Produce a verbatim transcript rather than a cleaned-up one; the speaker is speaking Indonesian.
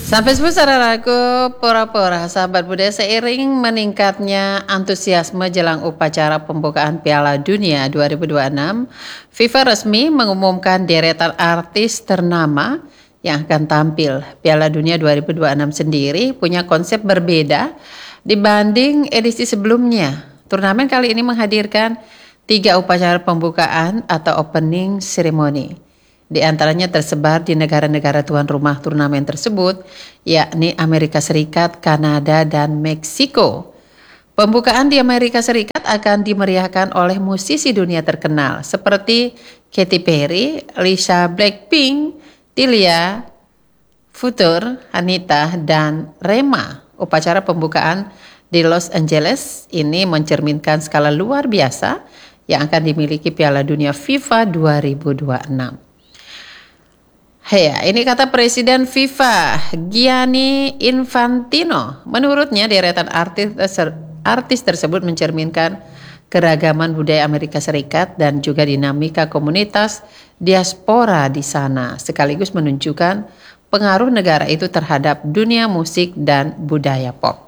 Sampai jumpa saudaraku, pora-pora sahabat budaya, seiring meningkatnya antusiasme jelang upacara pembukaan Piala Dunia dua ribu dua puluh enam, FIFA resmi mengumumkan deretan artis ternama yang akan tampil. Piala Dunia dua ribu dua puluh enam sendiri punya konsep berbeda dibanding edisi sebelumnya. Turnamen kali ini menghadirkan tiga upacara pembukaan atau opening ceremony. Di antaranya tersebar di negara-negara tuan rumah turnamen tersebut, yakni Amerika Serikat, Kanada, dan Meksiko. Pembukaan di Amerika Serikat akan dimeriahkan oleh musisi dunia terkenal seperti Katy Perry, Lisa Blackpink, Tilia, Future, Anita, dan Rema. Upacara pembukaan di Los Angeles ini mencerminkan skala luar biasa yang akan dimiliki Piala Dunia FIFA dua ribu dua puluh enam. Ya, ini kata Presiden FIFA Gianni Infantino. Menurutnya deretan artis, artis tersebut mencerminkan keragaman budaya Amerika Serikat dan juga dinamika komunitas diaspora di sana, sekaligus menunjukkan pengaruh negara itu terhadap dunia musik dan budaya pop.